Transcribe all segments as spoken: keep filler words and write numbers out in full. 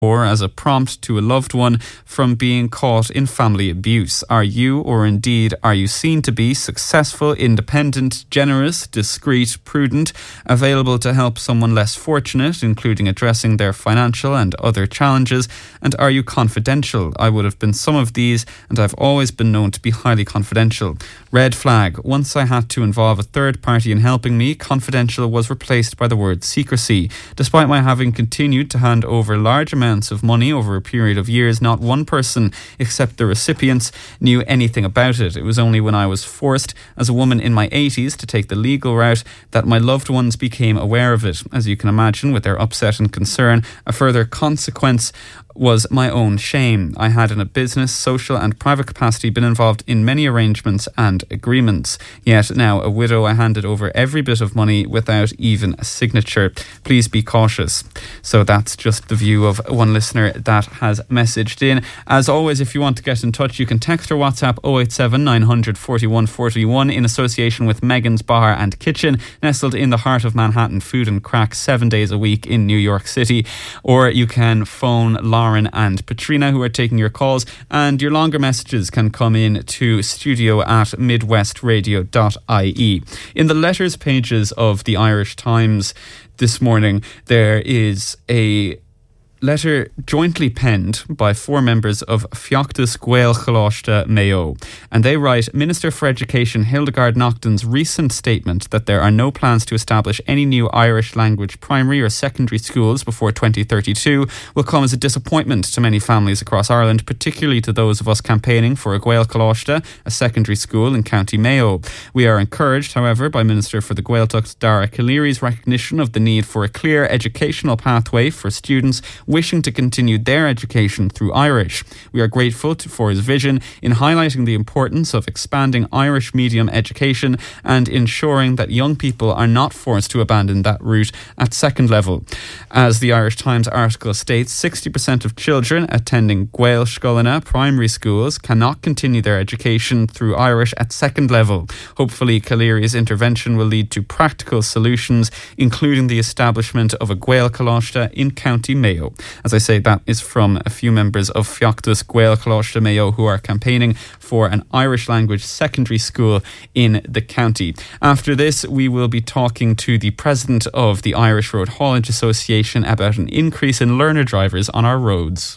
or as a prompt to a loved one from being caught in family abuse. Are you, or indeed are you seen to be, successful, independent, generous, discreet, prudent, available to help someone less fortunate, including addressing their financial and other challenges? And are you confidential? I would have been some of these, and I've always been known to be highly confidential. Red flag. Once I had to involve a third party in helping me, confidential was replaced by the word secrecy. Despite my having continued to hand over large amounts of money over a period of years, not one person, except the recipients, knew anything about it. It was only when I was forced, as a woman in my eighties, to take the legal route that my loved ones became aware of it. As you can imagine, with their upset and concern, a further consequence was my own shame. I had in a business, social and private capacity been involved in many arrangements and agreements. Yet now, a widow, I handed over every bit of money without even a signature. Please be cautious. So that's just the view of one listener that has messaged in. As always, if you want to get in touch, you can text or WhatsApp oh eight seven, nine hundred, forty-one forty-one in association with Megan's Bar and Kitchen, nestled in the heart of Manhattan. Food and crack seven days a week in New York City. Or you can phone Lauren and Patrina, who are taking your calls, and your longer messages can come in to studio at midwest radio dot I E. In the letters pages of the Irish Times this morning, there is a letter jointly penned by four members of Feachtas Gael Choláiste Mayo. And they write, Minister for Education Hildegard Naughton's recent statement that there are no plans to establish any new Irish language primary or secondary schools before twenty thirty-two will come as a disappointment to many families across Ireland, particularly to those of us campaigning for a Gael Choláiste, a secondary school in County Mayo. We are encouraged, however, by Minister for the Gaeltacht Dara Calleary's recognition of the need for a clear educational pathway for students wishing to continue their education through Irish. We are grateful to, for his vision in highlighting the importance of expanding Irish medium education and ensuring that young people are not forced to abandon that route at second level. As the Irish Times article states, sixty percent of children attending Gael Scoilna primary schools cannot continue their education through Irish at second level. Hopefully, Calleary's intervention will lead to practical solutions, including the establishment of a Gael Choláiste in County Mayo. As I say, that is from a few members of Feachtas Gael Choláiste Mayo who are campaigning for an Irish language secondary school in the county. After this, we will be talking to the president of the Irish Road Haulage Association about an increase in learner drivers on our roads.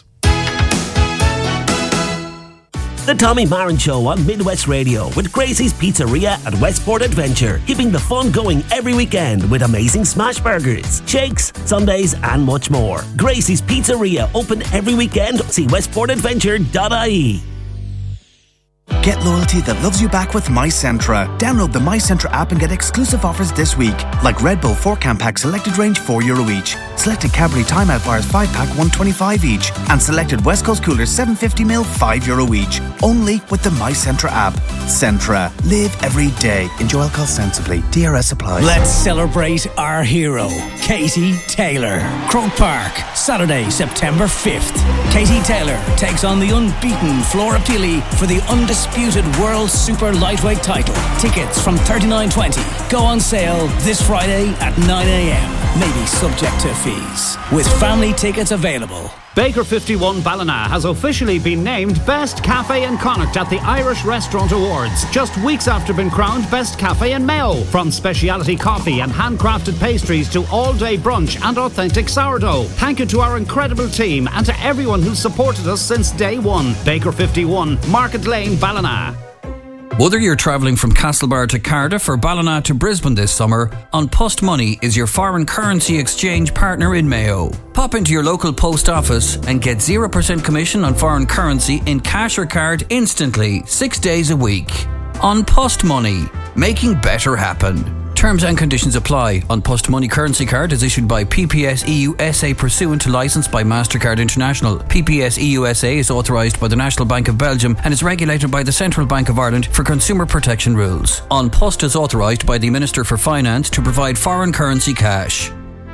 The Tommy Marin Show on Midwest Radio with Gracie's Pizzeria at Westport Adventure, keeping the fun going every weekend with amazing smash burgers, shakes, sundaes and much more. Gracie's Pizzeria, open every weekend. See westport adventure dot I E. Get loyalty that loves you back with MyCentra. Download the MyCentra app and get exclusive offers this week, like Red Bull four can pack selected range four euro each, selected Cadbury Timeout bars five pack one twenty-five each, and selected West Coast coolers seven fifty milliliters five euro each. Only with the MyCentra app. Centra. Live every day. Enjoy alcohol sensibly. D R S applies. Let's celebrate our hero, Katie Taylor. Croke Park, Saturday, September fifth. Katie Taylor takes on the unbeaten Flora Pili for the undisputed World Super Lightweight title. Tickets from thirty-nine twenty go on sale this Friday at nine a.m. Maybe subject to fees. With family tickets available. Baker fifty-one Ballina has officially been named Best Cafe in Connacht at the Irish Restaurant Awards, just weeks after being crowned Best Cafe in Mayo. From speciality coffee and handcrafted pastries to all-day brunch and authentic sourdough. Thank you to our incredible team and to everyone who's supported us since day one. Baker fifty-one, Market Lane, Ballina. Whether you're travelling from Castlebar to Cardiff or Ballina to Brisbane this summer, An Post Money is your foreign currency exchange partner in Mayo. Pop into your local post office and get zero percent commission on foreign currency in cash or card instantly, six days a week. An Post Money, making better happen. Terms and conditions apply. An Post Money currency card is issued by P P S E U S A pursuant to licence by MasterCard International. P P S E U S A is authorised by the National Bank of Belgium and is regulated by the Central Bank of Ireland for consumer protection rules. An Post is authorised by the Minister for Finance to provide foreign currency cash.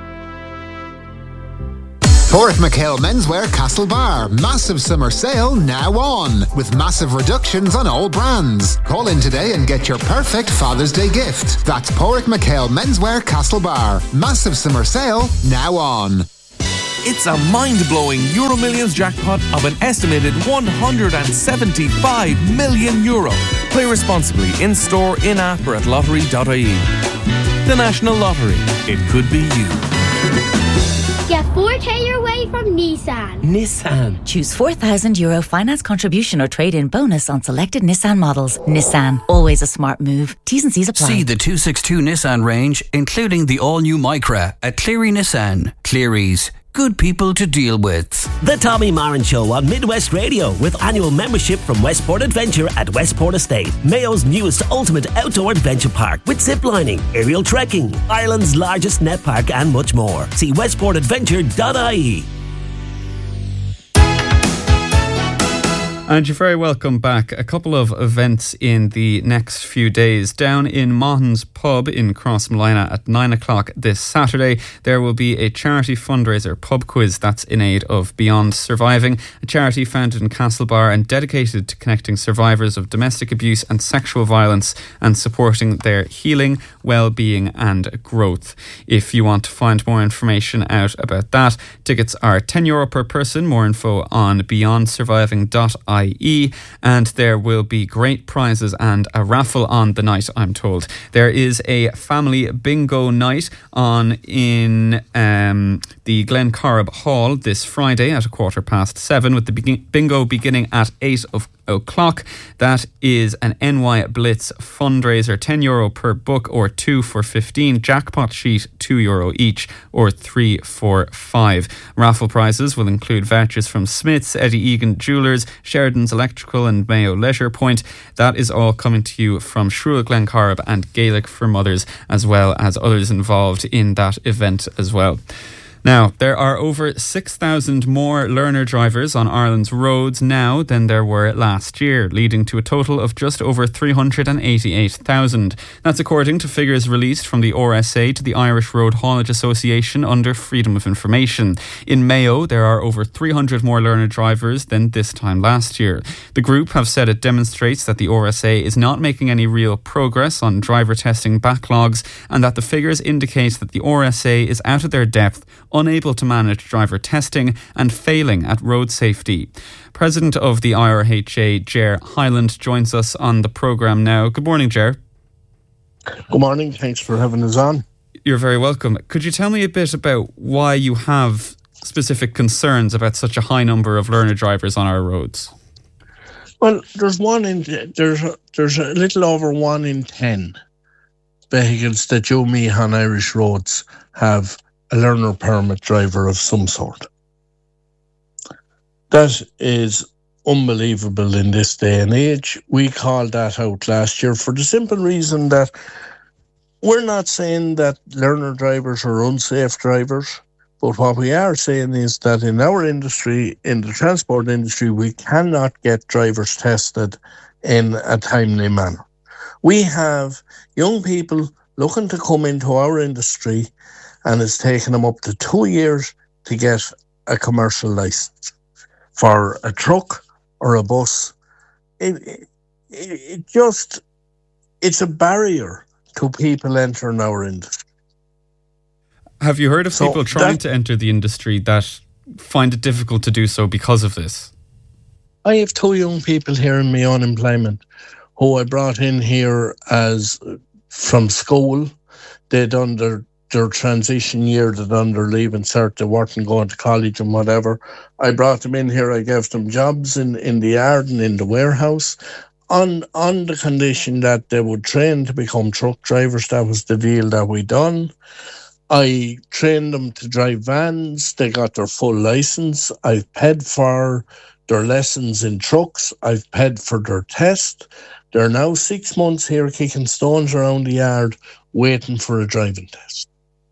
Porrick McHale Menswear Castlebar. Massive summer sale now on, with massive reductions on all brands. Call in today and get your perfect Father's Day gift. That's Porrick McHale Menswear Castlebar. Massive summer sale now on. It's a mind-blowing Euro Millions jackpot of an estimated one hundred seventy-five million euro. Play responsibly in-store, in-app or at lottery dot I E. The National Lottery. It could be you. Get four K your way from Nissan. Nissan. Choose four thousand euro finance contribution or trade-in bonus on selected Nissan models. Nissan. Always a smart move. T's and C's apply. See the two sixty-two Nissan range, including the all-new Micra at Cleary Nissan. Cleary's. Good people to deal with. The Tommy Marin Show on Midwest Radio with annual membership from Westport Adventure at Westport Estate, Mayo's newest ultimate outdoor adventure park with ziplining, aerial trekking, Ireland's largest net park and much more. See westport adventure dot I E. And you're very welcome back. A couple of events in the next few days. Down in Mahon's Pub in Crossmolina at nine o'clock this Saturday, there will be a charity fundraiser pub quiz that's in aid of Beyond Surviving, a charity founded in Castlebar and dedicated to connecting survivors of domestic abuse and sexual violence and supporting their healing, well-being and growth. If you want to find more information out about that, tickets are ten euro per person. More info on beyond surviving dot I E, and there will be great prizes and a raffle on the night, I'm told. There is a family bingo night on in um, the Glencorrib Hall this Friday at a quarter past seven, with the begin- bingo beginning at eight o'clock. That is an N Y Blitz fundraiser, ten euro per book or two for fifteen. Jackpot sheet, two euro each or three for five. Raffle prizes will include vouchers from Smith's, Eddie Egan Jewellers, Sheridan's Electrical and Mayo Leisure Point. That is all coming to you from Shrule Glencorrib and Gaelic for Mothers, as well as others involved in that event as well. Now, there are over six thousand more learner drivers on Ireland's roads now than there were last year, leading to a total of just over three hundred eighty-eight thousand. That's according to figures released from the R S A to the Irish Road Haulage Association under Freedom of Information. In Mayo, there are over three hundred more learner drivers than this time last year. The group have said it demonstrates that the R S A is not making any real progress on driver testing backlogs, and that the figures indicate that the R S A is out of their depth, unable to manage driver testing and failing at road safety. President of the I R H A, Ger Hyland, joins us on the programme now. Good morning, Ger. Good morning. Thanks for having us on. You're very welcome. Could you tell me a bit about why you have specific concerns about such a high number of learner drivers on our roads? Well, there's one in there's a, there's a little over one in ten vehicles that you me on Irish roads have a learner permit driver of some sort. That is unbelievable in this day and age. We called that out last year for the simple reason that we're not saying that learner drivers are unsafe drivers, but what we are saying is that in our industry, in the transport industry, we cannot get drivers tested in a timely manner. We have young people looking to come into our industry, and it's taken them up to two years to get a commercial licence for a truck or a bus. It, it, it just, it's a barrier to people entering our industry. Have you heard of So people trying that- to enter the industry that find it difficult to do so because of this? I have two young people here in my unemployment who I brought in here as from school. They done their their transition year, they done their leave and cert, they weren't going to college and whatever. I brought them in here, I gave them jobs in, in the yard and in the warehouse on on the condition that they would train to become truck drivers. That was the deal that we done. I trained them to drive vans, they got their full licence. I've paid for their lessons in trucks, I've paid for their test. They're now six months here kicking stones around the yard waiting for a driving test.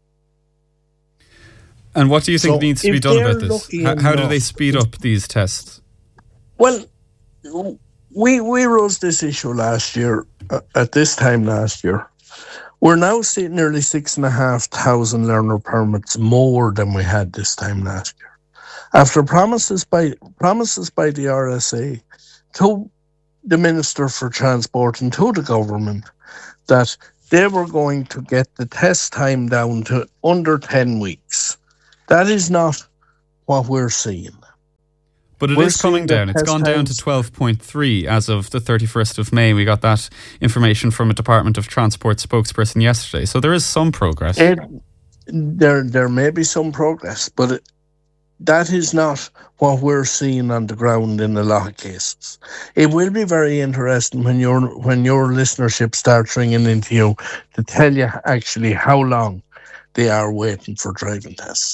And what do you think So needs to be if done they're about this? lucky How, how do enough- they speed up these tests? Well, we we rose this issue last year, uh, at this time last year. We're now seeing nearly six and a half thousand learner permits more than we had this time last year. After promises by promises by the R S A to the Minister for Transport and to the government that they were going to get the test time down to under ten weeks. That is not what we're seeing. But it We're is coming seeing down. that It's test gone down to times- twelve point three as of the thirty-first of May. We got that information from a Department of Transport spokesperson yesterday. So there is some progress. It, there, there may be some progress, but it, that is not what we're seeing on the ground in a lot of cases. It will be very interesting when your when your listenership starts ringing into you to tell you actually how long they are waiting for driving tests.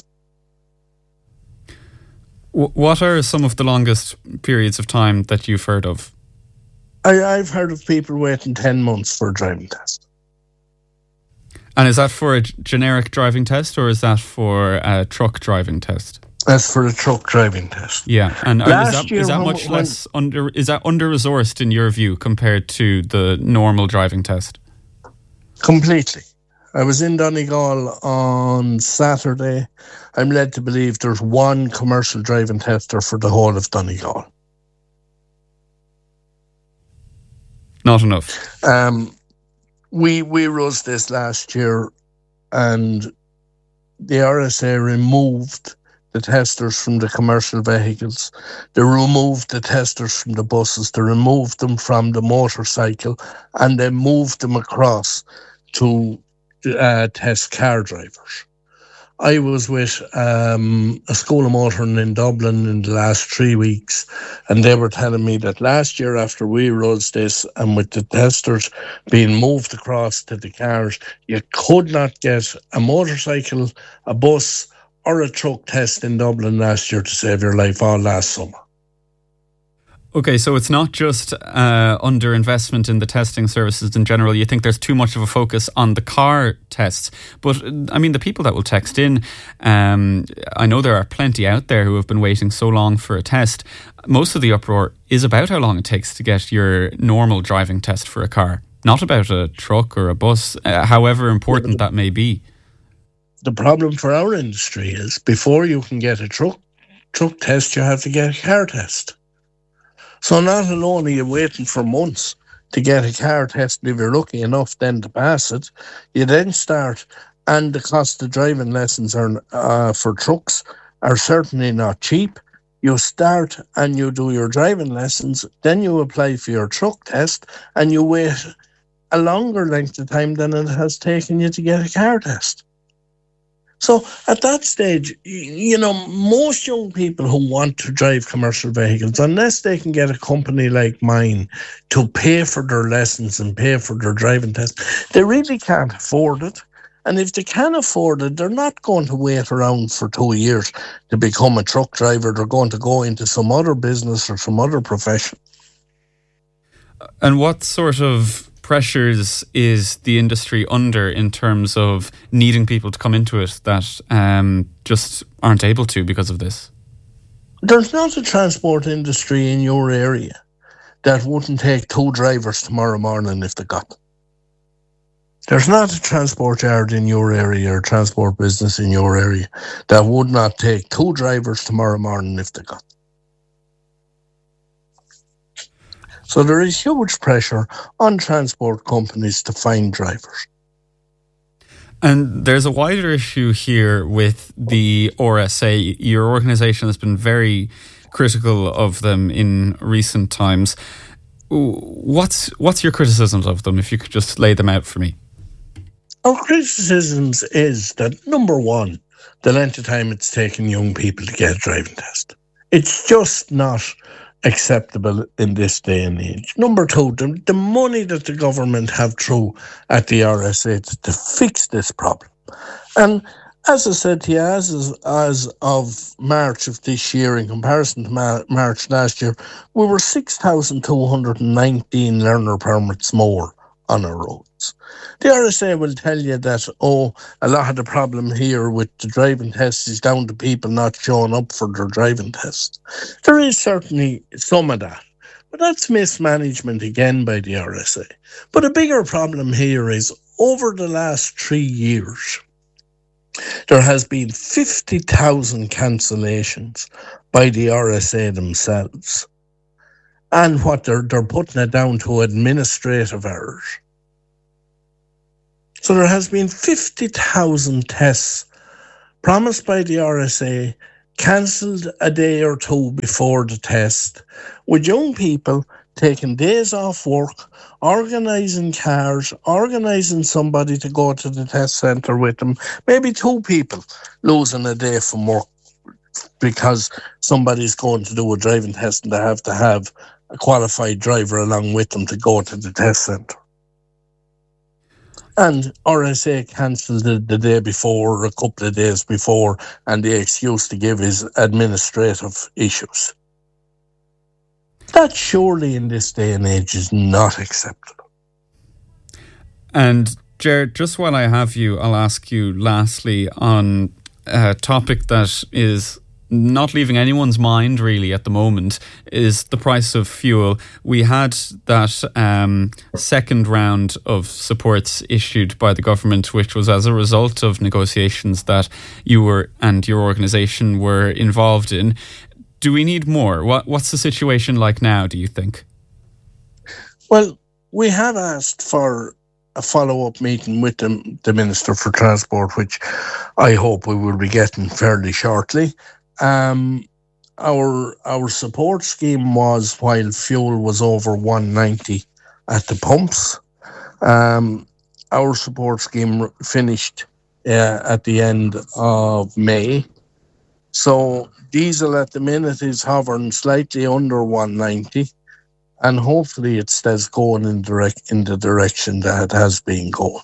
W- what are some of the longest periods of time that you've heard of? I, I've heard of people waiting ten months for a driving test. And is that for a g- generic driving test or is that for a truck driving test? That's for a truck driving test. Yeah, and are- is Last that, year is that when- much when- less under? Is that under resourced in your view compared to the normal driving test? Completely. I was in Donegal on Saturday. I'm led to believe there's one commercial driving tester for the whole of Donegal. Not enough. Um, we we rose this last year, and the R S A removed the testers from the commercial vehicles. They removed the testers from the buses. They removed them from the motorcycle, and they moved them across to uh, test car drivers. I was with um, a school of motoring in Dublin in the last three weeks, and they were telling me that last year after we rose this, and with the testers being moved across to the cars, you could not get a motorcycle, a bus, or a truck test in Dublin last year to save your life all last summer. Okay, so it's not just uh, underinvestment in the testing services in general. You think there's too much of a focus on the car tests. But, I mean, the people that will text in, um, I know there are plenty out there who have been waiting so long for a test. Most of the uproar is about how long it takes to get your normal driving test for a car, not about a truck or a bus, uh, however important that may be. The problem for our industry is before you can get a truck truck test, you have to get a car test. So not only are you waiting for months to get a car test, and if you're lucky enough then to pass it, you then start, and the cost of driving lessons are uh, for trucks are certainly not cheap. You start and you do your driving lessons, then you apply for your truck test, and you wait a longer length of time than it has taken you to get a car test. So at that stage, you know, most young people who want to drive commercial vehicles, unless they can get a company like mine to pay for their lessons and pay for their driving test, they really can't afford it. And if they can afford it, they're not going to wait around for two years to become a truck driver. They're going to go into some other business or some other profession. And what sort of pressures is the industry under in terms of needing people to come into it that um, just aren't able to because of this? There's not a transport industry in your area that wouldn't take two drivers tomorrow morning if they got them. There's not a transport yard in your area or transport business in your area that would not take two drivers tomorrow morning if they got them. So there is huge pressure on transport companies to find drivers. And there's a wider issue here with the R S A. Your organisation has been very critical of them in recent times. What's what's your criticisms of them, if you could just lay them out for me? Our criticisms is that, number one, the length of time it's taking young people to get a driving test. It's just not acceptable in this day and age. Number two, the, the money that the government have through at the R S A to, to fix this problem. And as I said to you, as, as of March of this year, in comparison to Mar- March last year, we were six thousand two hundred nineteen learner permits more on our roads. The R S A will tell you that, oh, a lot of the problem here with the driving test is down to people not showing up for their driving test. There is certainly some of that, but that's mismanagement again by the R S A. But a bigger problem here is over the last three years, there has been fifty thousand cancellations by the R S A themselves. And what they're, they're putting it down to administrative errors. So there has been fifty thousand tests promised by the R S A cancelled a day or two before the test, with young people taking days off work, organising cars, organising somebody to go to the test centre with them, maybe two people losing a day from work because somebody's going to do a driving test and they have to have a qualified driver along with them to go to the test centre. And R S A cancelled it the day before, or a couple of days before, and the excuse to give is administrative issues. That surely in this day and age is not acceptable. And Ger, just while I have you, I'll ask you lastly on a topic that is not leaving anyone's mind really at the moment, is the price of fuel. We had that um, second round of supports issued by the government, which was as a result of negotiations that you were and your organisation were involved in. Do we need more? What What's the situation like now, do you think? Well, we have asked for a follow-up meeting with the, the Minister for Transport, which I hope we will be getting fairly shortly. Um, our our support scheme was while fuel was over one ninety at the pumps. Um, our support scheme finished uh, at the end of May. So diesel at the minute is hovering slightly under one ninety, and hopefully it stays going in direct in the direction that it has been going.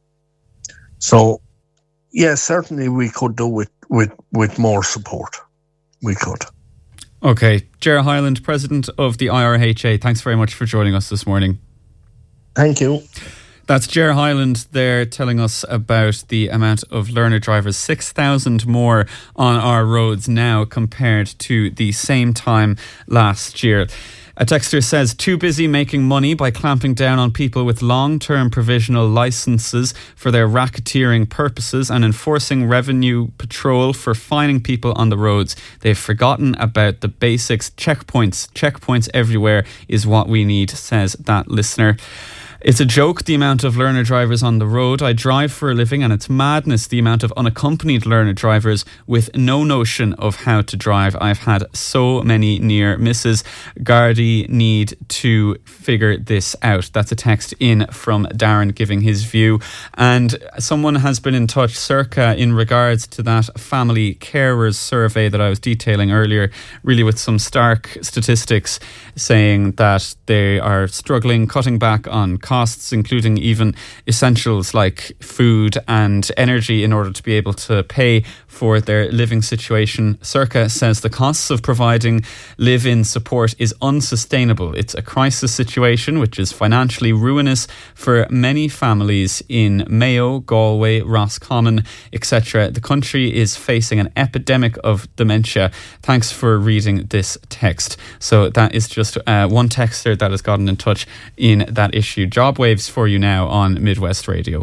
So, yes, yeah, certainly we could do with, with, with more support. We could. Okay. Ger Hyland, President of the I R H A, thanks very much for joining us this morning. Thank you. That's Ger Hyland there telling us about the amount of learner drivers, six thousand more on our roads now compared to the same time last year. A texter says, too busy making money by clamping down on people with long-term provisional licences for their racketeering purposes and enforcing revenue patrol for fining people on the roads. They've forgotten about the basics. Checkpoints, checkpoints everywhere is what we need, says that listener. It's a joke, the amount of learner drivers on the road. I drive for a living and it's madness, the amount of unaccompanied learner drivers with no notion of how to drive. I've had so many near misses. Gardaí need to figure this out. That's a text in from Darren giving his view. And someone has been in touch, Circa, in regards to that family carers survey that I was detailing earlier, really with some stark statistics saying that they are struggling, cutting back on costs, including even essentials like food and energy in order to be able to pay for their living situation. Circa says the costs of providing live-in support is unsustainable. It's a crisis situation which is financially ruinous for many families in Mayo, Galway, Roscommon, et cetera. The country is facing an epidemic of dementia. Thanks for reading this text. So that is just uh, one texter that has gotten in touch in that issue. Job Waves for you now on Midwest Radio.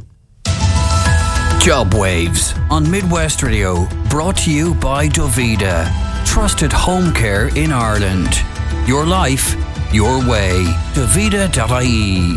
Job Waves on Midwest Radio, brought to you by Dovida. Trusted home care in Ireland. Your life, your way. Dovida dot I E.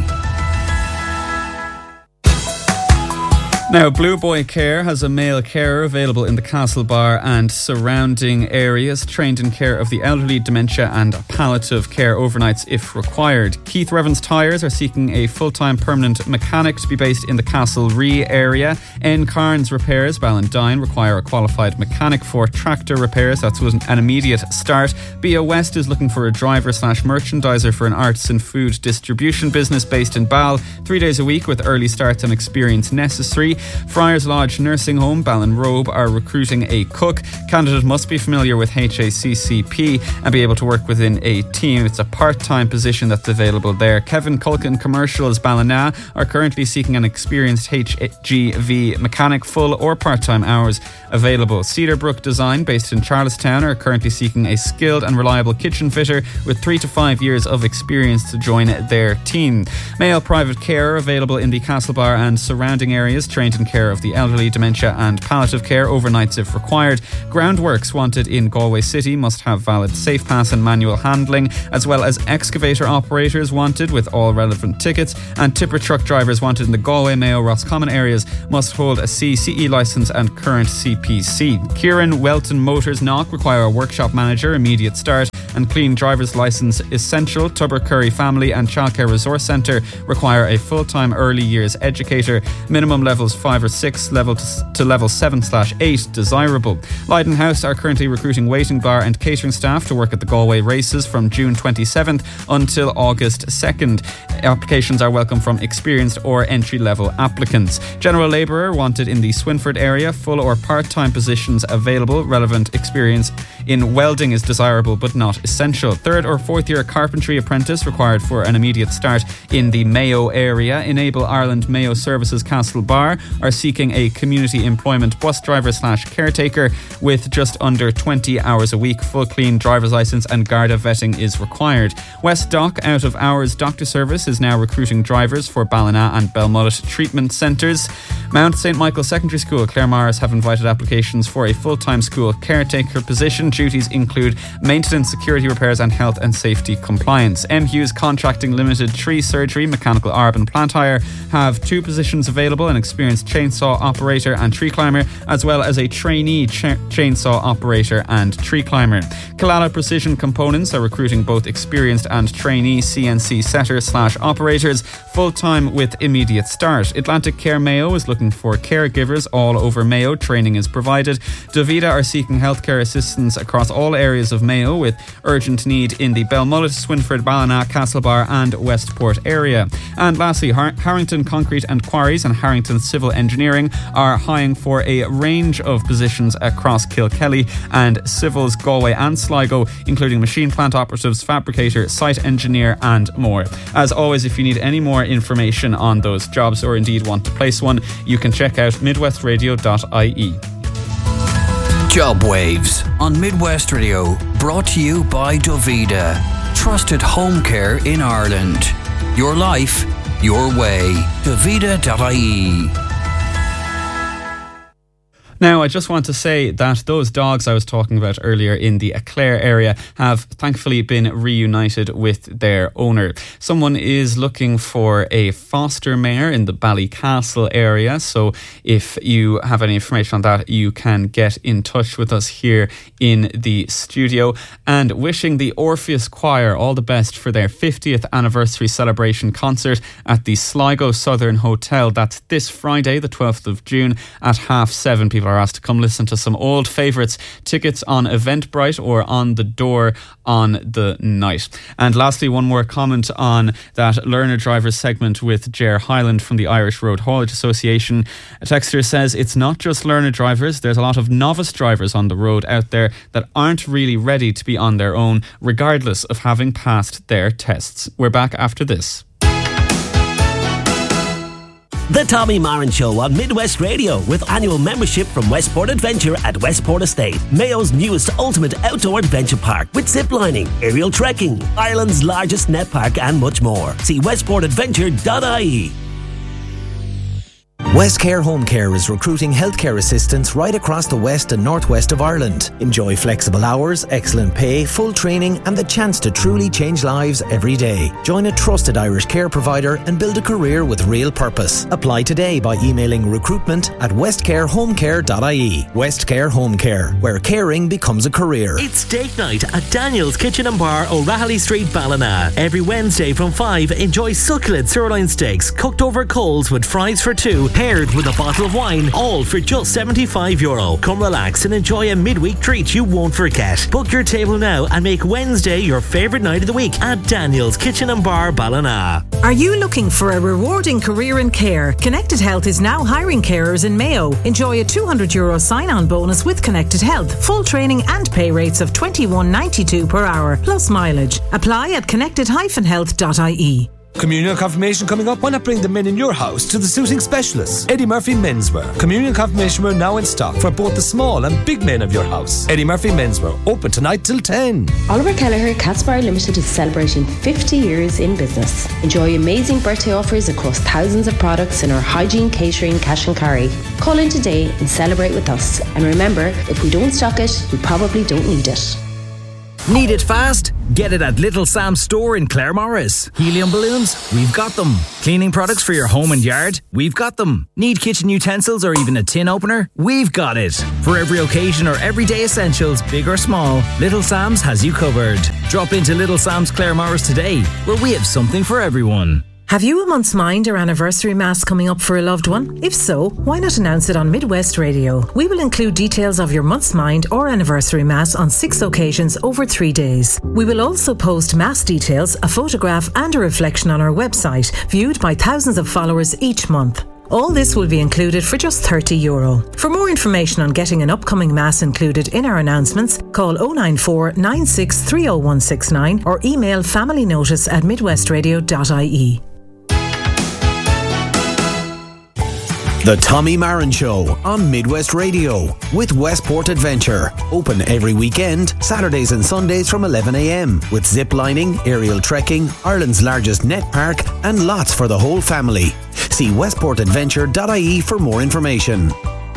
Now, Blue Boy Care has a male carer available in the Castlebar and surrounding areas, trained in care of the elderly, dementia and palliative care overnights if required. Keith Revens Tyres are seeking a full-time permanent mechanic to be based in the Castlerea area. N. Carnes Repairs, Ballandine, require a qualified mechanic for tractor repairs. That's with an immediate start. B O West is looking for a driver slash merchandiser for an arts and food distribution business based in Bal. Three days a week with early starts and experience necessary. Friars Lodge Nursing Home, Ballinrobe, are recruiting a cook. Candidate must be familiar with H A C C P and be able to work within a team. It's a part-time position that's available there. Kevin Culkin Commercials, Ballina, are currently seeking an experienced H G V mechanic, full or part-time hours available. Cedarbrook Design, based in Charlestown, are currently seeking a skilled and reliable kitchen fitter with three to five years of experience to join their team. Male private care available in the Castlebar and surrounding areas, trained trained in care of the elderly, dementia and palliative care, overnights if required. Groundworks wanted in Galway City must have valid safe pass and manual handling, as well as excavator operators wanted with all relevant tickets, and tipper truck drivers wanted in the Galway, Mayo, Roscommon areas must hold a C C E licence and current C P C. Kieran Welton Motors Knock require a workshop manager, immediate start, and clean driver's licence essential. Tubber Curry Family and Childcare Resource Centre require a full-time early years educator. Minimum levels five or six, level to, to level seven slash eight desirable. Leiden House are currently recruiting waiting bar and catering staff to work at the Galway races from June twenty-seventh until August second. Applications are welcome from experienced or entry-level applicants. General labourer wanted in the Swinford area, full or part-time positions available. Relevant experience in welding is desirable but not essential. Third or fourth year carpentry apprentice required for an immediate start in the Mayo area. Enable Ireland Mayo Services Castlebar are seeking a community employment bus driver slash caretaker with just under twenty hours a week. Full clean driver's licence and Garda vetting is required. West Dock out of hours doctor service is now recruiting drivers for Ballina and Belmullet treatment centres. Mount Saint Michael Secondary School, Claremars have invited applications for a full-time school caretaker position. Duties include maintenance, security repairs and health and safety compliance. M. Hughes Contracting Limited Tree Surgery, Mechanical Arb and Plant Hire have two positions available, an experienced chainsaw operator and tree climber, as well as a trainee ch- chainsaw operator and tree climber. Killala Precision Components are recruiting both experienced and trainee C N C setter slash operators, full-time with immediate start. Atlantic Care Mayo is looking for caregivers all over Mayo. Training is provided. Davida are seeking healthcare assistance across all areas of Mayo with urgent need in the Belmullet, Swinford, Ballina, Castlebar and Westport area. And lastly, Har- Harrington Concrete and Quarries and Harrington Civil Engineering are hiring for a range of positions across Kilkelly and Civils, Galway and Sligo, including machine plant operatives, fabricator, site engineer and more. As always, if you need any more information on those jobs or indeed want to place one, you can check out midwest radio dot I E. Job Waves on Midwest Radio, brought to you by Dovida. Trusted home care in Ireland. Your life, your way. Dovida dot I E. Now, I just want to say that those dogs I was talking about earlier in the Eclair area have thankfully been reunited with their owner. Someone is looking for a foster mare in the Ballycastle area, so if you have any information on that, you can get in touch with us here in the studio. And wishing the Orpheus Choir all the best for their fiftieth anniversary celebration concert at the Sligo Southern Hotel. That's this Friday, the twelfth of June at half seven. People are asked to come listen to some old favourites. Tickets on Eventbrite or on the door on the night. And lastly, one more comment on that learner drivers segment with Ger Highland from the Irish Road Haulage Association. A texter says it's not just learner drivers, there's a lot of novice drivers on the road out there that aren't really ready to be on their own, regardless of having passed their tests. We're back after this. The Tommy Marin Show on Midwest Radio, with annual membership from Westport Adventure at Westport Estate, Mayo's newest ultimate outdoor adventure park with ziplining, aerial trekking, Ireland's largest net park and much more. See westport adventure dot I E. Westcare Home Care is recruiting healthcare assistants right across the west and northwest of Ireland. Enjoy flexible hours, excellent pay, full training and the chance to truly change lives every day. Join a trusted Irish care provider and build a career with real purpose. Apply today by emailing recruitment at westcare home care dot I E. Westcare Home Care, where caring becomes a career. It's date night at Daniel's Kitchen and Bar, O'Rahilly Street, Ballina. Every Wednesday from five, enjoy succulent sirloin steaks cooked over coals with fries for two, paired with a bottle of wine, all for just seventy-five euro. Come relax and enjoy a midweek treat you won't forget. Book your table now and make Wednesday your favourite night of the week at Daniel's Kitchen and Bar, Ballina. Are you looking for a rewarding career in care? Connected Health is now hiring carers in Mayo. Enjoy a two hundred euro sign-on bonus with Connected Health. Full training and pay rates of twenty-one ninety-two per hour, plus mileage. Apply at connected dash health dot I E. Communion confirmation coming up? Why not bring the men in your house to the suiting specialists? Eddie Murphy Menswear. Communion confirmation wear now in stock for both the small and big men of your house. Eddie Murphy Menswear. Open tonight till ten. Oliver Kelleher Catsbar Limited is celebrating fifty years in business. Enjoy amazing birthday offers across thousands of products in our hygiene, catering, cash and carry. Call in today and celebrate with us. And remember, if we don't stock it, we probably don't need it. Need it fast? Get it at Little Sam's store in Claremorris. Helium balloons? We've got them. Cleaning products for your home and yard? We've got them. Need kitchen utensils or even a tin opener? We've got it. For every occasion or everyday essentials, big or small, Little Sam's has you covered. Drop into Little Sam's Claremorris today, where we have something for everyone. Have you a month's mind or anniversary mass coming up for a loved one? If so, why not announce it on Midwest Radio? We will include details of your month's mind or anniversary mass on six occasions over three days. We will also post mass details, a photograph and a reflection on our website, viewed by thousands of followers each month. All this will be included for just thirty euro. For more information on getting an upcoming mass included in our announcements, call oh nine four, nine six three oh one six nine or email familynotice at midwestradio dot I E. The Tommy Marin Show on Midwest Radio with Westport Adventure. Open every weekend, Saturdays and Sundays from eleven a m with zip lining, aerial trekking, Ireland's largest net park and lots for the whole family. See westport adventure dot I E for more information.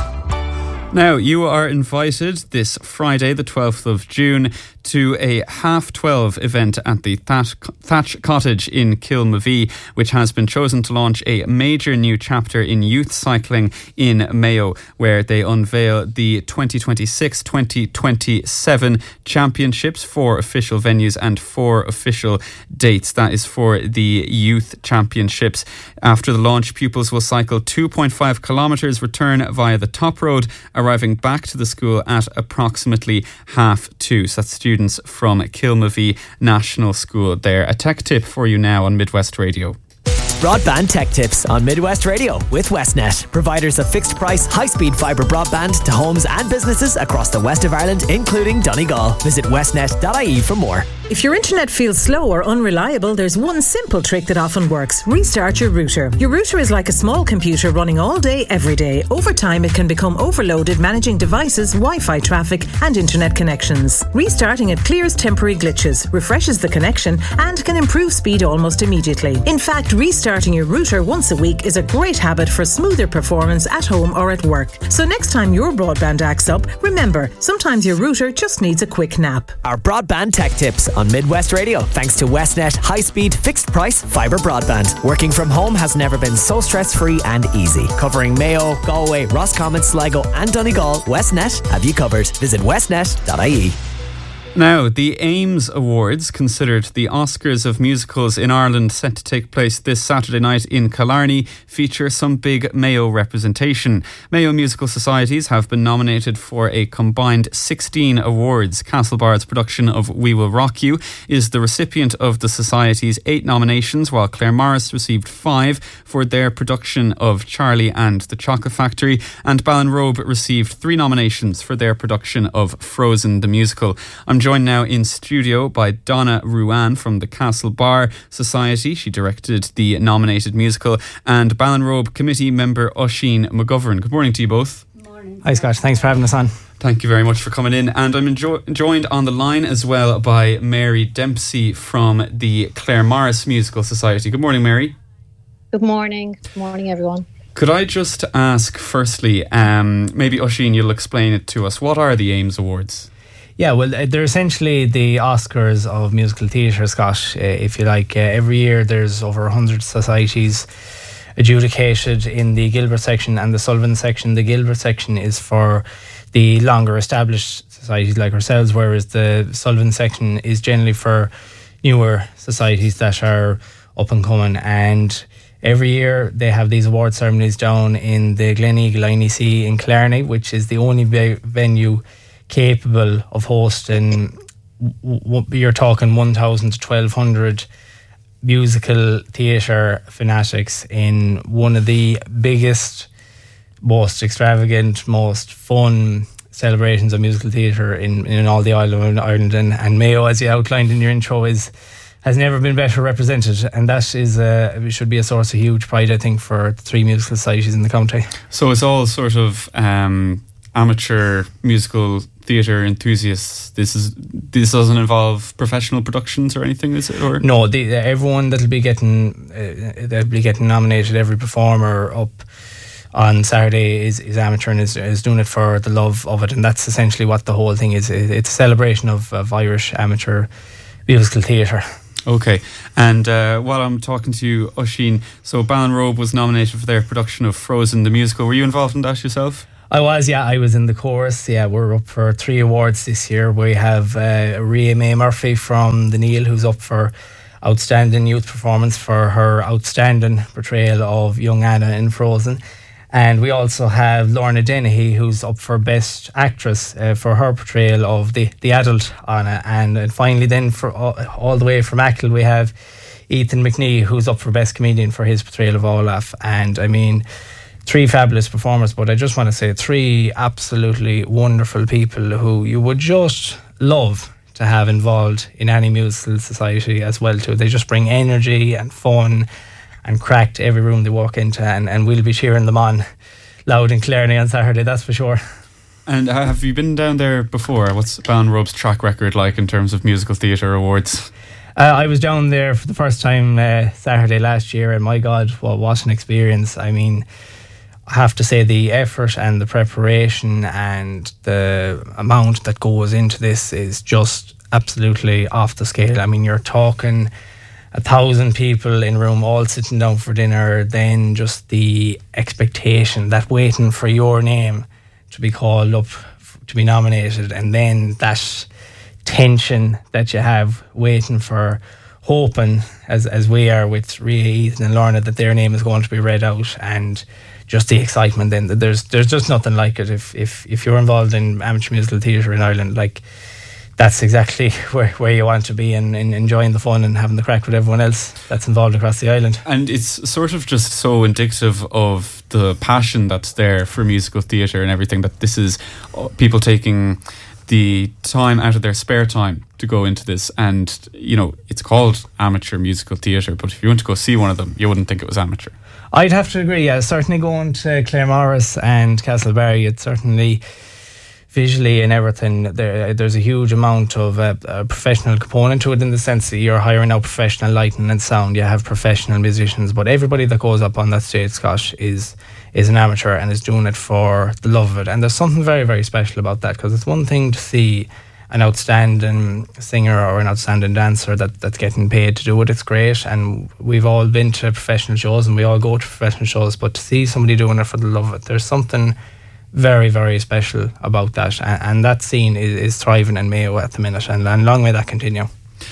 Now, you are invited this Friday, the twelfth of June, to a half twelve event at the Thatch, Thatch Cottage in Kilmavee, which has been chosen to launch a major new chapter in youth cycling in Mayo, where they unveil the twenty twenty-six twenty twenty-seven championships, four official venues and four official dates. That is for the youth championships. After the launch, pupils will cycle two point five kilometres, return via the top road, arriving back to the school at approximately half two. So that's students from Kilmavee National School there. A tech tip for you now on Midwest Radio. Broadband Tech Tips on Midwest Radio with Westnet, providers of fixed price, high-speed fibre broadband to homes and businesses across the west of Ireland, including Donegal. Visit westnet dot I E for more. If your internet feels slow or unreliable, there's one simple trick that often works. Restart your router. Your router is like a small computer running all day, every day. Over time, it can become overloaded managing devices, Wi-Fi traffic and internet connections. Restarting it clears temporary glitches, refreshes the connection and can improve speed almost immediately. In fact, restarting your router once a week is a great habit for smoother performance at home or at work. So next time your broadband acts up, remember, sometimes your router just needs a quick nap. Our Broadband Tech Tips on Midwest Radio, thanks to Westnet high-speed, fixed-price fibre broadband. Working from home has never been so stress-free and easy. Covering Mayo, Galway, Roscommon, Sligo and Donegal, Westnet have you covered. Visit westnet dot I E. Now, the Ames Awards, considered the Oscars of musicals in Ireland, set to take place this Saturday night in Killarney, feature some big Mayo representation. Mayo musical societies have been nominated for a combined sixteen awards. Castlebar's production of We Will Rock You is the recipient of the society's eight nominations, while Claremorris received five for their production of Charlie and the Chocolate Factory, and Ballinrobe received three nominations for their production of Frozen the Musical. I'm joined now in studio by Donna Ruan from the Castlebar Society. She directed the nominated musical, and Ballinrobe committee member Oisín McGovern. Good morning to you both. Good morning. Hi Scott, thanks for having us on. Thank you very much for coming in. And I'm enjo- joined on the line as well by Mary Dempsey from the Claremorris Musical Society. Good morning, Mary. Good morning. Good morning, everyone. Could I just ask firstly, um, maybe Oisín, you'll explain it to us. What are the Ames Awards? Yeah, well, they're essentially the Oscars of musical theatre, Scott, uh, if you like. Uh, every year there's over one hundred societies adjudicated in the Gilbert section and the Sullivan section. The Gilbert section is for the longer established societies like ourselves, whereas the Sullivan section is generally for newer societies that are up and coming. And every year they have these award ceremonies down in the Gleneagle I N E C in Killarney, which is the only big venue capable of hosting, w- w- you're talking one thousand to twelve hundred musical theatre fanatics in one of the biggest, most extravagant, most fun celebrations of musical theatre in, in all the island of Ireland. And, and Mayo, as you outlined in your intro, is has never been better represented, and that is uh, it should be a source of huge pride, I think, for the three musical societies in the county. So it's all sort of um, amateur musical theatre enthusiasts. This is this doesn't involve professional productions or anything, is it? Or no, the, everyone that'll be getting uh, that'll be getting nominated, every performer up on Saturday is, is amateur and is, is doing it for the love of it, and that's essentially what the whole thing is. It's a celebration of, of Irish amateur musical theatre. Okay, and uh, while I'm talking to you, Oisín, so Ballinrobe was nominated for their production of Frozen the musical. Were you involved in that yourself? I was, yeah. I was in the chorus. Yeah, we're up for three awards this year. We have uh, Ria May Murphy from the Neil, who's up for Outstanding Youth Performance for her outstanding portrayal of young Anna in Frozen. And we also have Lorna Dennehy, who's up for Best Actress uh, for her portrayal of the, the adult Anna. And, and finally then, for all, all the way from Achill, we have Ethan McNee, who's up for Best Comedian for his portrayal of Olaf. And I mean, three fabulous performers, but I just want to say three absolutely wonderful people who you would just love to have involved in any musical society as well too. They just bring energy and fun and crack to every room they walk into, and, and we'll be cheering them on loud and clearly on Saturday, that's for sure. And have you been down there before? What's Ballinrobe's track record like in terms of musical theatre awards? Uh, I was down there for the first time uh, Saturday last year, and my God, what, what an experience. I mean, I have to say the effort and the preparation and the amount that goes into this is just absolutely off the scale. I mean, you're talking a thousand people in a room all sitting down for dinner, then just the expectation, that waiting for your name to be called up, to be nominated, and then that tension that you have waiting for, hoping, as as we are with Ria, Ethan and Lorna, that their name is going to be read out, and just the excitement then. There's there's just nothing like it. If if, if you're involved in amateur musical theatre in Ireland, like, that's exactly where, where you want to be, and, and enjoying the fun and having the crack with everyone else that's involved across the island. And it's sort of just so indicative of the passion that's there for musical theatre and everything, that this is people taking the time out of their spare time to go into this. And, you know, it's called amateur musical theatre, but if you went to go see one of them, you wouldn't think it was amateur. I'd have to agree, yeah. Certainly going to Claremorris and Castlebarry, it's certainly visually and everything, there, there's a huge amount of uh, a professional component to it, in the sense that you're hiring out professional lighting and sound, you have professional musicians, but everybody that goes up on that stage, Scott, is is an amateur and is doing it for the love of it. And there's something very, very special about that, because it's one thing to see an outstanding singer or an outstanding dancer that, that's getting paid to do it. It's great, and we've all been to professional shows and we all go to professional shows, but to see somebody doing it for the love of it, there's something very, very special about that, and, and that scene is, is thriving in Mayo at the minute, and, and long may that continue.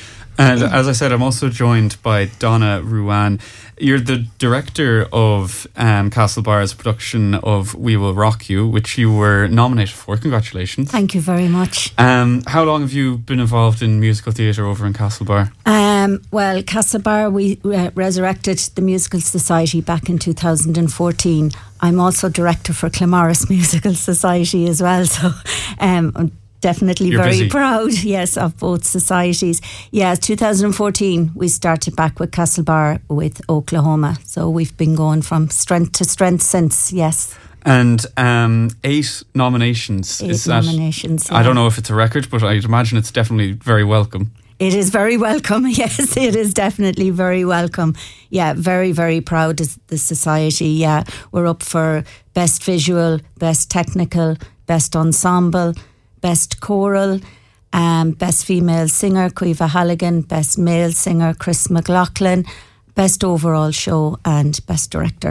And as I said, I'm also joined by Donna Ruane. You're the director of um, Castlebar's production of We Will Rock You, which you were nominated for. Congratulations. Thank you very much. Um, how long have you been involved in musical theatre over in Castlebar? Um, well, Castlebar, we uh, resurrected the Musical Society back in two thousand fourteen. I'm also director for Claremorris Musical Society as well, so um, I'm definitely You're very busy. proud, yes, of both societies. Yeah, two thousand fourteen we started back with Castlebar with Oklahoma, so we've been going from strength to strength since, yes. And um, eight nominations. Eight Is that, nominations, I yeah. don't know if it's a record, but I'd imagine it's definitely very welcome. It is very welcome, yes, it is definitely very welcome. Yeah, very, very proud of the society. Yeah, we're up for Best Visual, Best Technical, Best Ensemble, Best Choral, um, Best Female Singer, Cueva Halligan, Best Male Singer, Chris McLaughlin, Best Overall Show, and Best Director.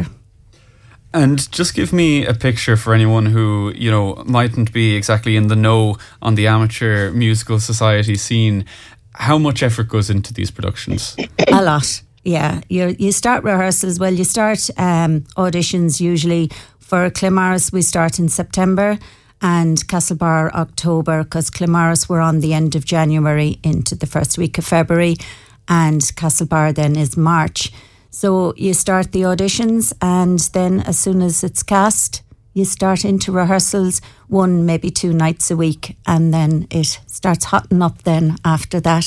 And just give me a picture for anyone who, you know, mightn't be exactly in the know on the amateur musical society scene. How much effort goes into these productions? A lot, yeah. You you start rehearsals, well, you start um, auditions usually. For Claremorris, we start in September, and Castlebar October, because Claremorris were on the end of January into the first week of February, and Castlebar then is March. So you start the auditions, and then as soon as it's cast, you start into rehearsals, one, maybe two nights a week, and then it starts hotting up then after that.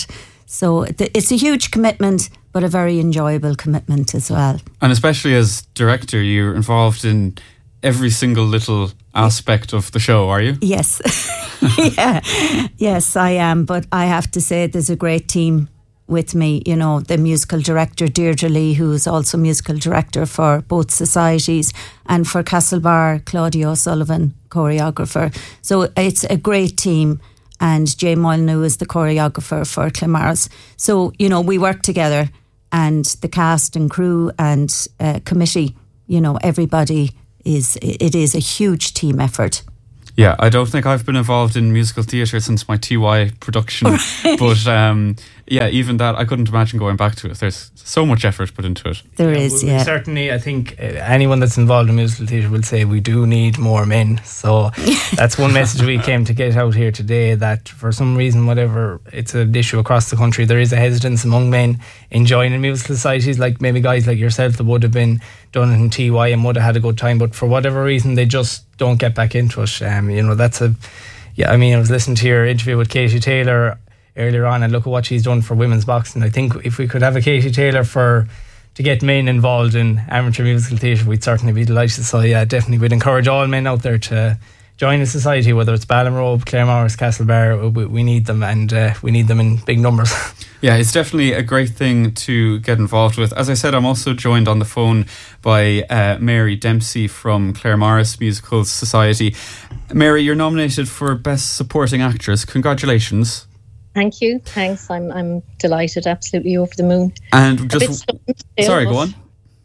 So th- it's a huge commitment, but a very enjoyable commitment as well. And especially as director, you're involved in every single little aspect of the show, are you? Yes. yeah. Yes, I am. But I have to say there's a great team with me. You know, the musical director, Deirdre Lee, who is also musical director for both societies, and for Castlebar, Claudia O'Sullivan, choreographer. So it's a great team. And Jay Molyneux is the choreographer for Clemaris. So, you know, we work together, and the cast and crew and uh, committee, you know, everybody is, it is a huge team effort. Yeah, I don't think I've been involved in musical theatre since my T Y production. But um, yeah, even that, I couldn't imagine going back to it. There's so much effort put into it. There yeah, is, we, yeah. We certainly, I think uh, anyone that's involved in musical theatre will say we do need more men. So that's one message we came to get out here today, that for some reason, whatever, it's an issue across the country, there is a hesitance among men in joining musical societies, like maybe guys like yourself that would have been done in T Y and would have had a good time, but for whatever reason they just don't get back into it. Um, you know, that's a yeah. I mean, I was listening to your interview with Katie Taylor earlier on, and look at what she's done for women's boxing. I think if we could have a Katie Taylor for to get men involved in amateur musical theatre, we'd certainly be delighted. So yeah, definitely we'd encourage all men out there to join a society, whether it's Ballinrobe, Claremorris, Castlebar. We, we need them, and uh, we need them in big numbers. Yeah, it's definitely a great thing to get involved with. As I said, I'm also joined on the phone by uh, Mary Dempsey from Claremorris Musical Society. Mary, you're nominated for Best Supporting Actress. Congratulations. Thank you. Thanks. I'm I'm delighted, absolutely over the moon. And just a bit stunned still, sorry, go on.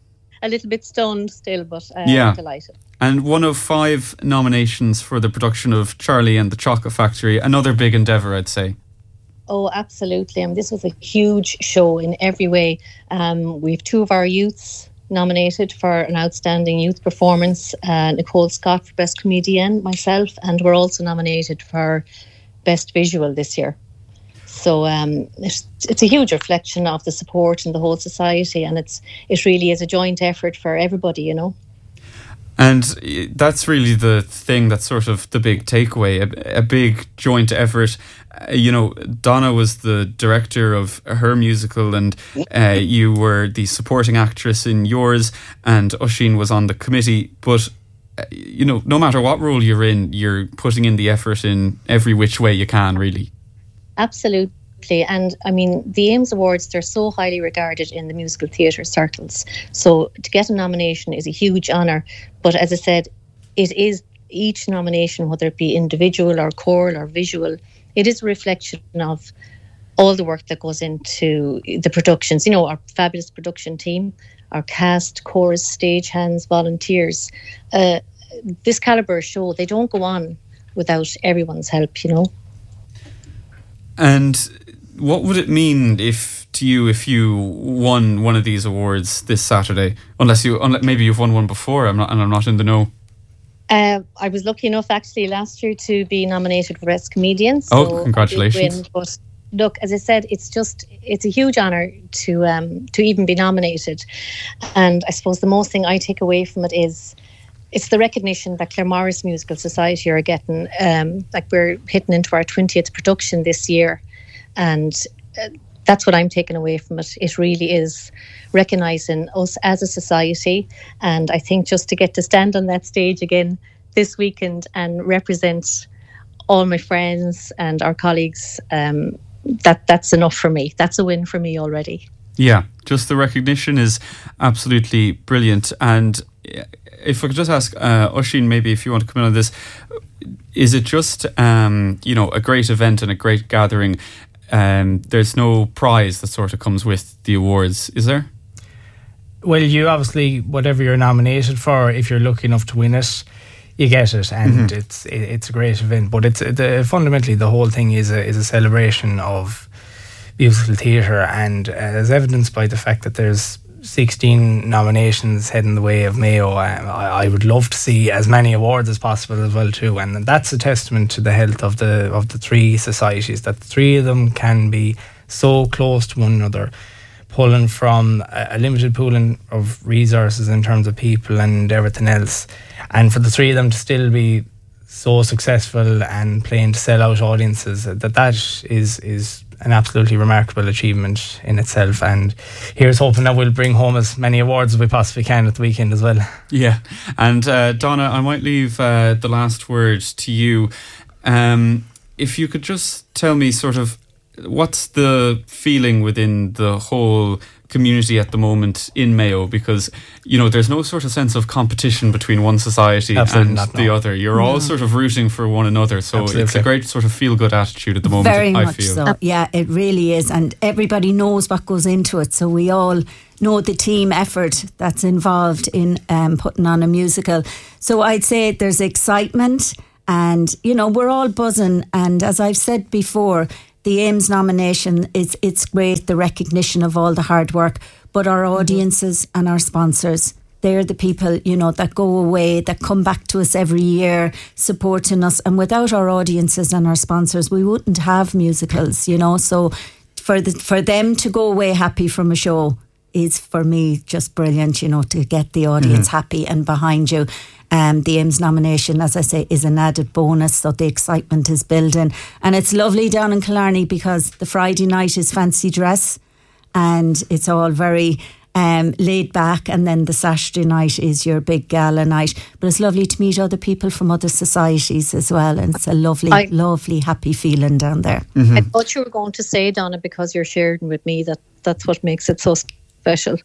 A little bit stunned still, but uh, yeah. I'm delighted. And one of five nominations for the production of Charlie and the Chocolate Factory. Another big endeavour, I'd say. Oh, absolutely. I mean, this was a huge show in every way. Um, we have two of our youths nominated for an outstanding youth performance, uh, Nicole Scott for Best Comedian, myself, and we're also nominated for Best Visual this year. So um, it's, it's a huge reflection of the support in the whole society, and it's it really is a joint effort for everybody, you know. And that's really the thing that's sort of the big takeaway, a, a big joint effort. Uh, you know, Donna was the director of her musical, and uh, you were the supporting actress in yours, and Oisín was on the committee. But, uh, you know, no matter what role you're in, you're putting in the effort in every which way you can, really. Absolutely. And I mean, the Ames Awards, they're so highly regarded in the musical theatre circles. So to get a nomination is a huge honour. But as I said, it is each nomination, whether it be individual or choral or visual, it is a reflection of all the work that goes into the productions. You know, our fabulous production team, our cast, chorus, stagehands, volunteers. Uh, this calibre show, they don't go on without everyone's help, you know. And what would it mean if to you if you won one of these awards this Saturday? Unless you, unless maybe you've won one before. I'm not, and I'm not in the know. Uh, I was lucky enough actually last year to be nominated for Best Comedian. So oh, congratulations! I did win, but look, as I said, it's just it's a huge honour to um, to even be nominated. And I suppose the most thing I take away from it is it's the recognition that Claremorris Musical Society are getting. Um, like we're hitting into our twentieth production this year, and uh, that's what I'm taking away from it. It really is recognising us as a society, and I think just to get to stand on that stage again this weekend and represent all my friends and our colleagues, um, that that's enough for me. That's a win for me already. Yeah, just the recognition is absolutely brilliant. And if I could just ask uh, Oisín, maybe if you want to come in on this, is it just um, you know, a great event and a great gathering? Um, there's no prize that sort of comes with the awards, is there? Well, you obviously, whatever you're nominated for, if you're lucky enough to win it, you get it, and mm-hmm. it's it, it's a great event. But it's the, fundamentally the whole thing is a is a celebration of musical theatre, and uh, as evidenced by the fact that there's sixteen nominations heading the way of Mayo. Um, I, I would love to see as many awards as possible as well too, and that's a testament to the health of the of the three societies, that the three of them can be so close to one another, pulling from a, a limited pooling of resources in terms of people and everything else, and for the three of them to still be so successful and playing to sell out audiences, that that is is an absolutely remarkable achievement in itself, and here's hoping that we'll bring home as many awards as we possibly can at the weekend as well. Yeah, and uh, Donna, I might leave uh, the last word to you. Um, if you could just tell me sort of what's the feeling within the whole community at the moment in Mayo, because you know there's no sort of sense of competition between one society Absolutely and not, the no. other. You're all No. sort of rooting for one another, so Absolutely. it's a great sort of feel-good attitude at the moment. Very I much feel. so. Yeah, it really is, and everybody knows what goes into it. So we all know the team effort that's involved in um, putting on a musical. So I'd say there's excitement, and you know we're all buzzing. And as I've said before, the Ames nomination is it's great, the recognition of all the hard work. But our audiences and our sponsors, they're the people, you know, that go away, that come back to us every year, supporting us. And without our audiences and our sponsors, we wouldn't have musicals, you know. So for the, for them to go away happy from a show is, for me, just brilliant, you know, to get the audience Mm-hmm. happy and behind you. Um, the Ames nomination, as I say, is an added bonus, so the excitement is building. And it's lovely down in Killarney because the Friday night is fancy dress, and it's all very um, laid back, and then the Saturday night is your big gala night. But it's lovely to meet other people from other societies as well, and it's a lovely, I- lovely, happy feeling down there. Mm-hmm. I thought you were going to say, Donna, because you're sharing with me that that's what makes it so special.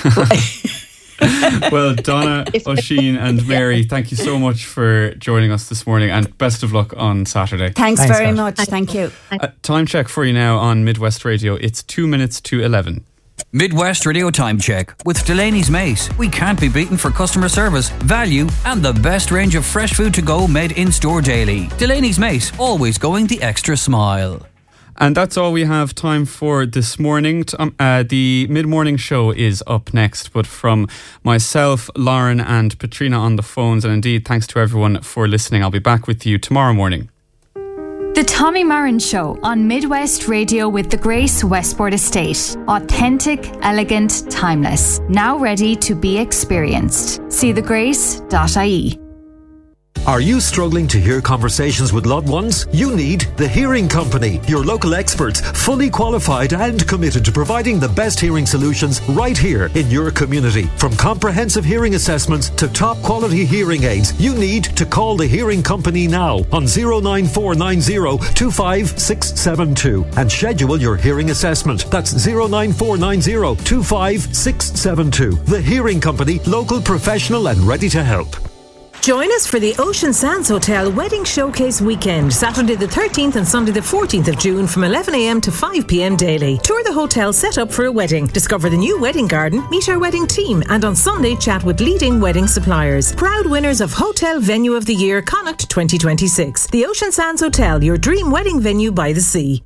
Well, Donna, Oisin and Mary, thank you so much for joining us this morning, and best of luck on Saturday. Thanks, Thanks, very Scott. much. Thank you. Uh, time check for you now on Midwest Radio. It's two minutes to eleven. Midwest Radio Time Check with Delaney's Mate. We can't be beaten for customer service, value, and the best range of fresh food to go made in store daily. Delaney's Mate, always going the extra smile. And that's all we have time for this morning. T- Um, uh, the mid-morning show is up next, but from myself, Lauren and Patrina on the phones, and indeed thanks to everyone for listening. I'll be back with you tomorrow morning. The Tommy Marin Show on Midwest Radio with the Grace Westport Estate. Authentic, elegant, timeless. Now ready to be experienced. See the grace dot I E. Are you struggling to hear conversations with loved ones? You need The Hearing Company, your local experts, fully qualified and committed to providing the best hearing solutions right here in your community. From comprehensive hearing assessments to top quality hearing aids, you need to call The Hearing Company now on zero nine four nine zero two five six seven two and schedule your hearing assessment. That's zero nine four nine zero two five six seven two. The Hearing Company, local, professional and ready to help. Join us for the Ocean Sands Hotel Wedding Showcase Weekend, Saturday the thirteenth and Sunday the fourteenth of June from eleven a m to five p m daily. Tour the hotel set up for a wedding, discover the new wedding garden, meet our wedding team, and on Sunday chat with leading wedding suppliers. Proud winners of Hotel Venue of the Year Connacht twenty twenty-six. The Ocean Sands Hotel, your dream wedding venue by the sea.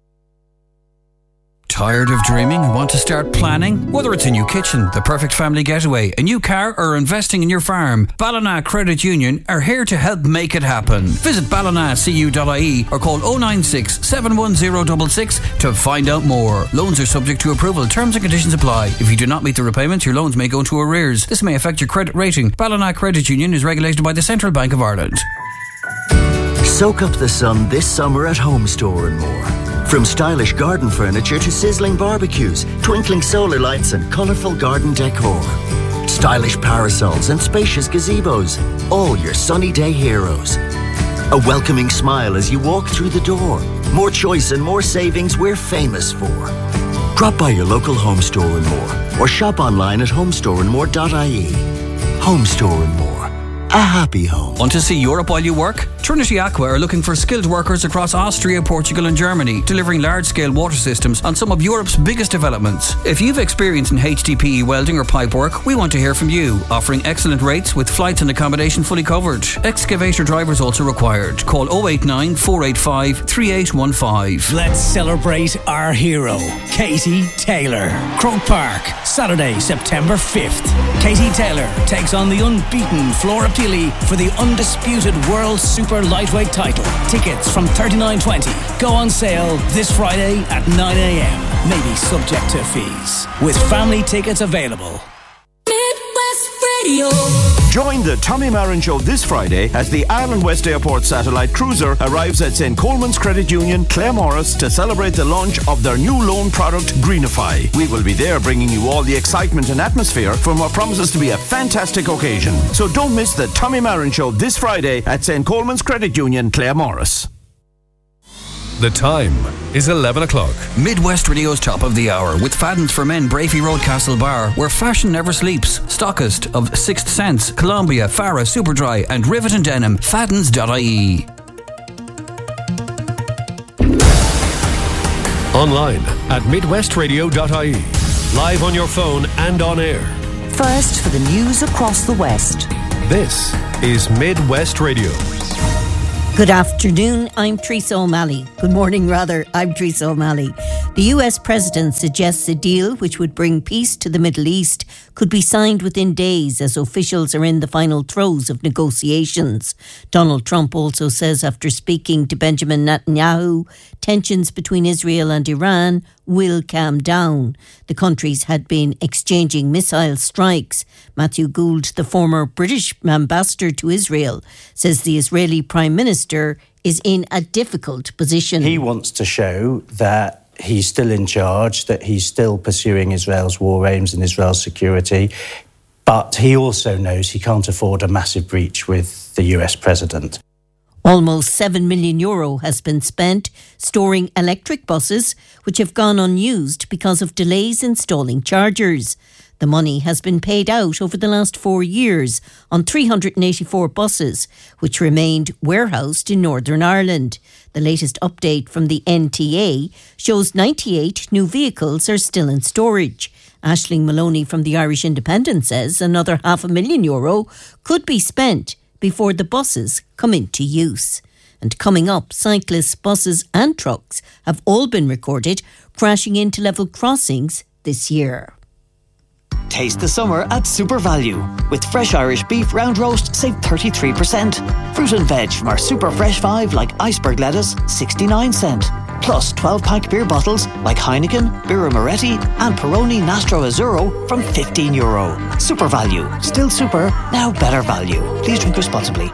Tired of dreaming and want to start planning? Whether it's a new kitchen, the perfect family getaway, a new car, or investing in your farm, Ballina Credit Union are here to help make it happen. Visit ballina c u dot I E or call oh nine six, seven one zero six six to find out more. Loans are subject to approval. Terms and conditions apply. If you do not meet the repayments, your loans may go into arrears. This may affect your credit rating. Ballina Credit Union is regulated by the Central Bank of Ireland. Soak up the sun this summer at Home Store and More. From stylish garden furniture to sizzling barbecues, twinkling solar lights and colourful garden decor. Stylish parasols and spacious gazebos, all your sunny day heroes. A welcoming smile as you walk through the door. More choice and more savings we're famous for. Drop by your local Home Store and More or shop online at home store and more dot I E. Home Store and More. A happy home. Want to see Europe while you work? Trinity Aqua are looking for skilled workers across Austria, Portugal and Germany, delivering large-scale water systems on some of Europe's biggest developments. If you've experience in H D P E welding or pipe work, we want to hear from you, offering excellent rates with flights and accommodation fully covered. Excavator drivers also required. Call oh eight nine, four eight five, three eight one five. Let's celebrate our hero, Katie Taylor. Croke Park, Saturday, September fifth. Katie Taylor takes on the unbeaten Flora Pili for the undisputed World Super Lightweight title. Tickets from thirty-nine twenty go on sale this Friday at nine a m. Maybe subject to fees. With family tickets available. Midwest Radio. Radio. Join the Tommy Marin Show this Friday as the Ireland West Airport satellite cruiser arrives at Saint Coleman's Credit Union, Claremorris, to celebrate the launch of their new loan product, Greenify. We will be there bringing you all the excitement and atmosphere from what promises to be a fantastic occasion. So don't miss the Tommy Marin Show this Friday at Saint Coleman's Credit Union, Claremorris. The time is eleven o'clock. Midwest Radio's top of the hour with Faddens for Men, Brafey Road, Castlebar, where fashion never sleeps. Stockist of Sixth Sense, Columbia, Farah, Superdry and Rivet and Denim. Faddens dot I E. Online at midwest radio dot I E. Live on your phone and on air. First for the news across the West. This is Midwest Radio. Good afternoon, I'm Teresa O'Malley. Good morning, rather, I'm Teresa O'Malley. The U S President suggests a deal which would bring peace to the Middle East could be signed within days as officials are in the final throes of negotiations. Donald Trump also says after speaking to Benjamin Netanyahu, tensions between Israel and Iran will calm down. The countries had been exchanging missile strikes. Matthew Gould, the former British ambassador to Israel, says the Israeli Prime Minister is in a difficult position. He wants to show that he's still in charge, that he's still pursuing Israel's war aims and Israel's security, but he also knows he can't afford a massive breach with the U S president. Almost seven million euro has been spent storing electric buses which have gone unused because of delays installing chargers. The money has been paid out over the last four years on three hundred eighty-four buses, which remained warehoused in Northern Ireland. The latest update from the N T A shows ninety-eight new vehicles are still in storage. Aisling Maloney from the Irish Independent says another half a million euro could be spent before the buses come into use. And coming up, cyclists, buses and trucks have all been recorded crashing into level crossings this year. Taste the summer at Super Value. With fresh Irish beef round roast, save thirty-three percent. Fruit and veg from our Super Fresh five like iceberg lettuce, sixty-nine cent. Plus twelve pack beer bottles like Heineken, Birra Moretti and Peroni Nastro Azzurro from fifteen euro. Super Value. Still super, now better value. Please drink responsibly.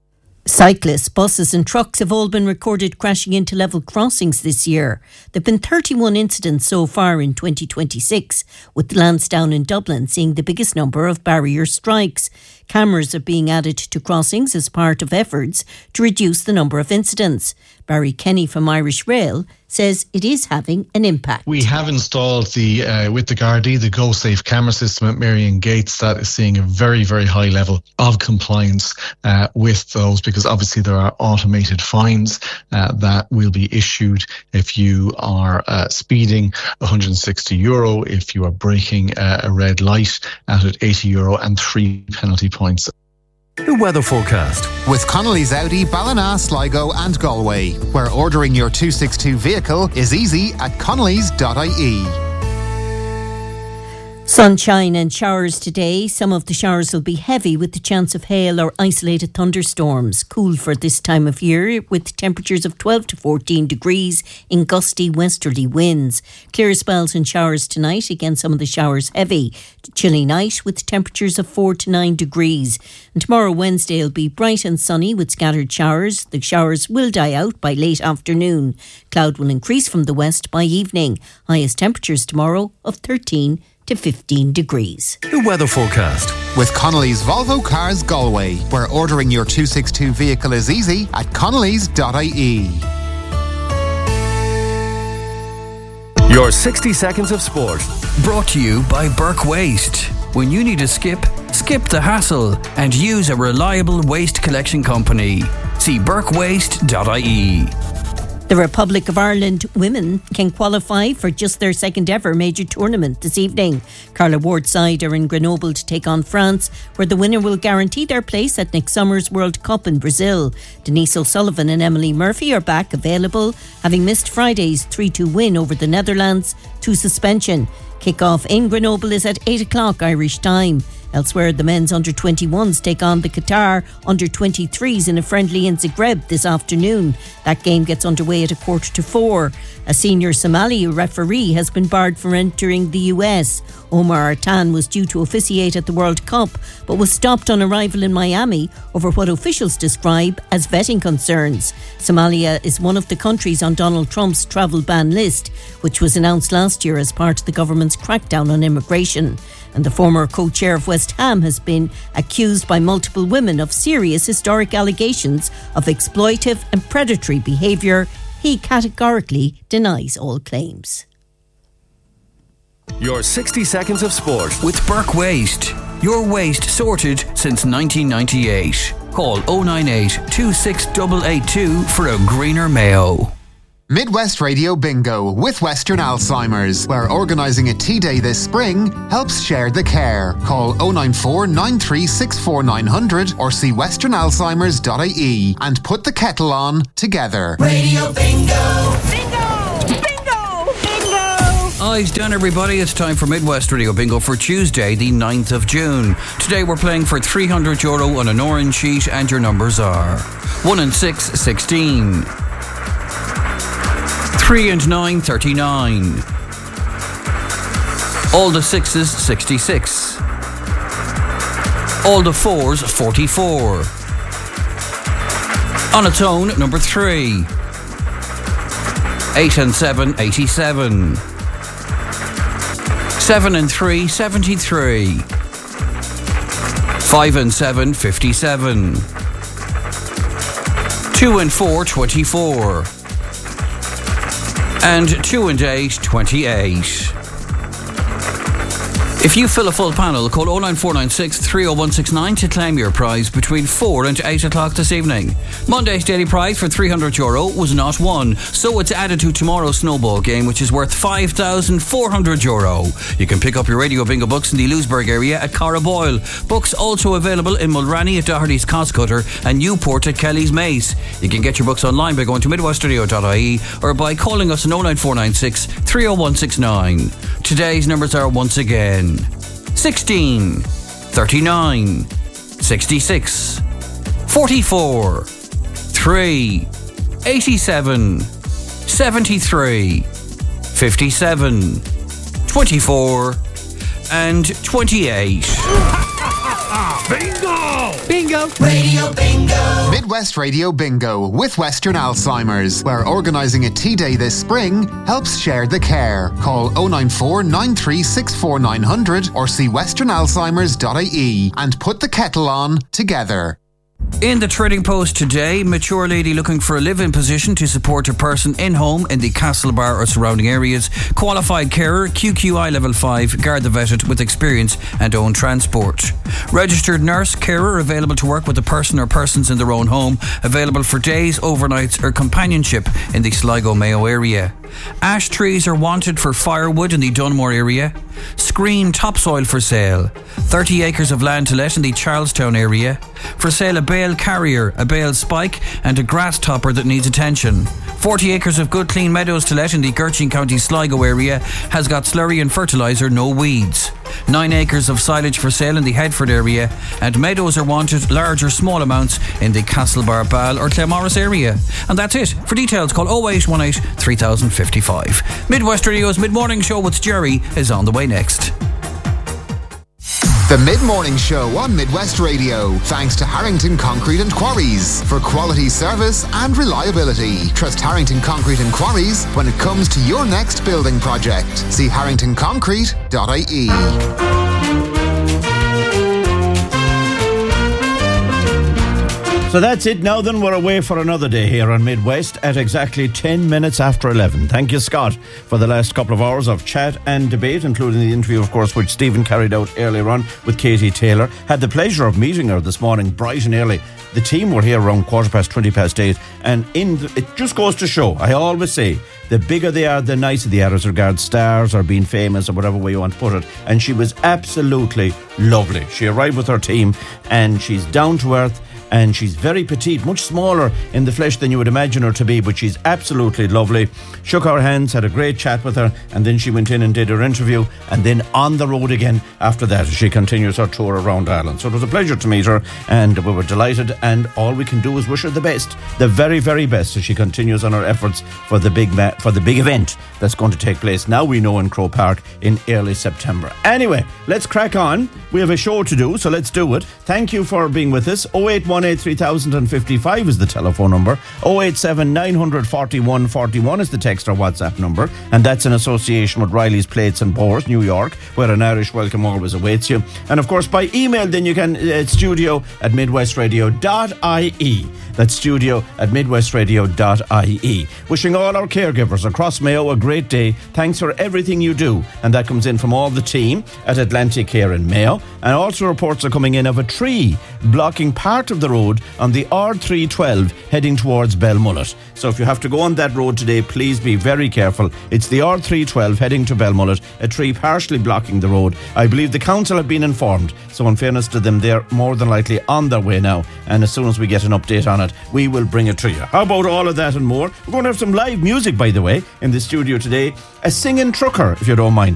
Cyclists, buses and trucks have all been recorded crashing into level crossings this year. There have been thirty-one incidents so far in twenty twenty-six, with Lansdowne in Dublin seeing the biggest number of barrier strikes. Cameras are being added to crossings as part of efforts to reduce the number of incidents. Barry Kenny from Irish Rail says it is having an impact. We have installed the uh, with the Gardaí, the GoSafe camera system at Marion Gates that is seeing a very, very high level of compliance uh, with those, because obviously there are automated fines uh, that will be issued if you are uh, speeding, one hundred sixty euro, if you are braking uh, a red light at eighty euro, and three penalty points. The weather forecast with Connolly's Audi, Ballina, Sligo and Galway, where ordering your two sixty-two vehicle is easy at connellys dot I E. Sunshine and showers today. Some of the showers will be heavy with the chance of hail or isolated thunderstorms. Cool for this time of year with temperatures of twelve to fourteen degrees in gusty westerly winds. Clear spells and showers tonight. Again, some of the showers heavy. Chilly night with temperatures of four to nine degrees. And tomorrow, Wednesday, will be bright and sunny with scattered showers. The showers will die out by late afternoon. Cloud will increase from the west by evening. Highest temperatures tomorrow of thirteen to fifteen degrees. The weather forecast with Connolly's Volvo Cars Galway, where ordering your two sixty-two vehicle is easy at connellys dot I E. Your sixty seconds of sport. Brought to you by Burke Waste. When you need to skip, skip the hassle and use a reliable waste collection company. See burke waste dot I E. The Republic of Ireland women can qualify for just their second ever major tournament this evening. Carla Ward's side are in Grenoble to take on France, where the winner will guarantee their place at next summer's World Cup in Brazil. Denise O'Sullivan and Emily Murphy are back available, having missed Friday's three two win over the Netherlands to suspension. Kick-off in Grenoble is at eight o'clock Irish time. Elsewhere, the men's under twenty-ones take on the Qatar under twenty-threes in a friendly in Zagreb this afternoon. That game gets underway at a quarter to four. A senior Somali referee has been barred from entering the U S. Omar Artan was due to officiate at the World Cup, but was stopped on arrival in Miami over what officials describe as vetting concerns. Somalia is one of the countries on Donald Trump's travel ban list, which was announced last year as part of the government's crackdown on immigration. And the former co-chair of West Ham has been accused by multiple women of serious historic allegations of exploitive and predatory behaviour. He categorically denies all claims. Your sixty seconds of sport with Burke Waste. Your waste sorted since nineteen ninety-eight. Call oh nine eight, two six eight eight two for a greener Mayo. Midwest Radio Bingo with Western Alzheimer's, where organising a tea day this spring helps share the care. Call oh nine four, nine three six four, nine hundred or see western alzheimers dot I E and put the kettle on together. Radio Bingo! Bingo! Bingo! Bingo! Eyes down, everybody. It's time for Midwest Radio Bingo for Tuesday, the ninth of June. Today we're playing for three hundred euro on an orange sheet, and your numbers are one and six, sixteen. three and nine, thirty-nine. All the sixes, sixty-six. All the fours, forty-four. On its own, number three. Eight and seven, eighty-seven. Seven and three, seventy-three. Five and seven, fifty-seven. Two and four, twenty-four. And two and eight, twenty-eight. If you fill a full panel, call oh nine four nine six, three oh one six nine to claim your prize between four and eight o'clock this evening. Monday's daily prize for three hundred euro was not won, so it's added to tomorrow's snowball game, which is worth five thousand four hundred euro. You can pick up your Radio Bingo books in the Lewisburg area at Cara Boyle. Books also available in Mulranny at Doherty's Coscutter and Newport at Kelly's Mace. You can get your books online by going to midwest radio dot I E or by calling us on oh nine four nine six, three oh one six nine. Today's numbers are once again sixteen, thirty-nine, sixty-six, forty-four, three, eighty-seven, seventy-three, fifty-seven, twenty-four, and twenty-eight. Bingo! Bingo! Radio Bingo! Midwest Radio Bingo with Western Alzheimer's, where organising a tea day this spring helps share the care. Call oh nine four, nine three six four, nine hundred or see western alzheimers dot I E and put the kettle on together. In the Trading Post today, mature lady looking for a live-in position to support a person in-home in the Castlebar or surrounding areas. Qualified carer, Q Q I level five, Garda vetted with experience and own transport. Registered nurse, carer available to work with a person or persons in their own home, available for days, overnights or companionship in the Sligo Mayo area. Ash trees are wanted for firewood in the Dunmore area. Screen topsoil for sale. thirty acres of land to let in the Charlestown area. For sale a bale carrier, a bale spike and a grass topper that needs attention. forty acres of good clean meadows to let in the Gertrude County Sligo area. Has got slurry and fertiliser, no weeds. nine acres of silage for sale in the Headford area. And meadows are wanted, large or small amounts, in the Castlebar, Ball or Claremorris area. And that's it. For details call oh eight one eight, three thousand fifty-five. Midwest Radio's Mid-Morning Show with Jerry is on the way next. The Mid-Morning Show on Midwest Radio, thanks to Harrington Concrete and Quarries for quality service and reliability. Trust Harrington Concrete and Quarries when it comes to your next building project. See harrington concrete dot I E. So that's it now then, we're away for another day here on Midwest at exactly ten minutes after eleven. Thank you, Scott, for the last couple of hours of chat and debate, including the interview, of course, which Stephen carried out earlier on with Katie Taylor. Had the pleasure of meeting her this morning bright and early. The team were here around quarter past, twenty past eight, and in the, it just goes to show, I always say, the bigger they are, the nicer they are as regards stars or being famous or whatever way you want to put it. And she was absolutely lovely. She arrived with her team and she's down to earth. and she's very petite, much smaller in the flesh than you would imagine her to be, but she's absolutely lovely. Shook our hands, had a great chat with her, and then she went in and did her interview, and then on the road again after that as she continues her tour around Ireland. So it was a pleasure to meet her, and we were delighted, and all we can do is wish her the best, the very, very best, as she continues on her efforts for the big ma- for the big event that's going to take place, now we know, in Croke Park in early September. Anyway, let's crack on. We have a show to do, so let's do it. Thank you for being with us. oh eight one eight, three thousand fifty-five is the telephone number. oh eight seven, nine four one, four one is the text or WhatsApp number, and that's in association with Riley's Plates and Pours, New York, where an Irish welcome always awaits you. And of course by email then you can, uh, studio at midwestradio dot I E. That's studio at midwestradio dot I E. Wishing all our caregivers across Mayo a great day. Thanks for everything you do. And that comes in from all the team at Atlantic Care in Mayo. And also reports are coming in of a tree blocking part of the road on the R three twelve heading towards Belmullet. So if you have to go on that road today, please be very careful. It's the R three twelve heading to Belmullet, a tree partially blocking the road. I believe the council have been informed, so in fairness to them, they're more than likely on their way now, and as soon as we get an update on it, we will bring it to you. How about all of that and more? We're going to have some live music, by the way, in the studio today. A singing trucker, if you don't mind.